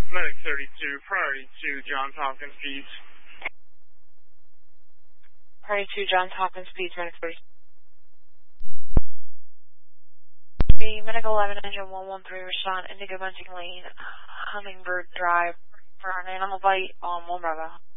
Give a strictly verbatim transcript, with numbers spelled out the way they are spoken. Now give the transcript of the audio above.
Medic thirty-two, priority to Johns Hopkins Peds. Priority to Johns Hopkins Peds, Medic thirty-two. The Medic eleven, engine one one three, respond, Indigo Bunting Lane, Hummingbird Drive, for an animal bite on one Bravo.